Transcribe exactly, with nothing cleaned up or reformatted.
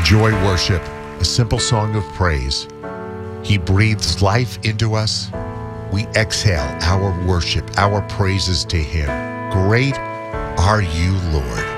Joy worship, a simple song of praise. He breathes life into us. We exhale our worship, our praises to him. Great are you, Lord.